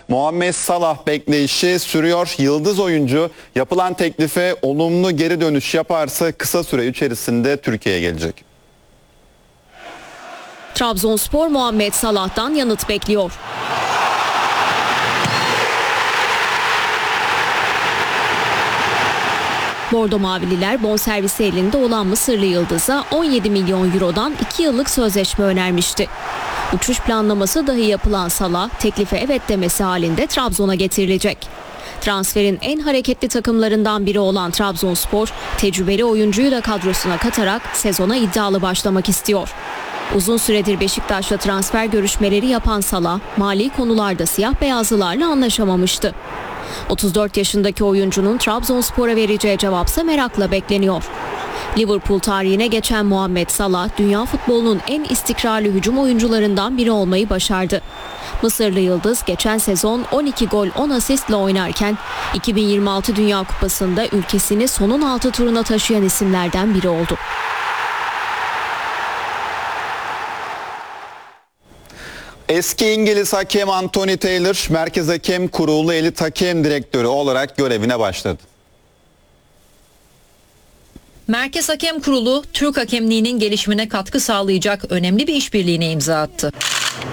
Muhammed Salah bekleyişi sürüyor. Yıldız oyuncu yapılan teklife olumlu geri dönüş yaparsa kısa süre içerisinde Türkiye'ye gelecek. Trabzonspor Muhammed Salah'tan yanıt bekliyor. Bordo Mavililer bonservisi elinde olan Mısırlı Yıldız'a 17 milyon eurodan 2 yıllık sözleşme önermişti. Uçuş planlaması dahi yapılan Salah, teklife evet demesi halinde Trabzon'a getirilecek. Transferin en hareketli takımlarından biri olan Trabzonspor, tecrübeli oyuncuyu da kadrosuna katarak sezona iddialı başlamak istiyor. Uzun süredir Beşiktaş'la transfer görüşmeleri yapan Salah, mali konularda siyah beyazlılarla anlaşamamıştı. 34 yaşındaki oyuncunun Trabzonspor'a vereceği cevapsa merakla bekleniyor. Liverpool tarihine geçen Muhammed Salah, dünya futbolunun en istikrarlı hücum oyuncularından biri olmayı başardı. Mısırlı Yıldız geçen sezon 12 gol 10 asistle oynarken 2026 Dünya Kupası'nda ülkesini sonun 6 turuna taşıyan isimlerden biri oldu. Eski İngiliz hakem Anthony Taylor, Merkez Hakem Kurulu Elit Hakem Direktörü olarak görevine başladı. Merkez Hakem Kurulu, Türk hakemliğinin gelişimine katkı sağlayacak önemli bir işbirliğine imza attı.